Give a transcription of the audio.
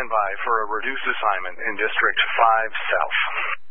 stand by for a reduced assignment in District 5 South.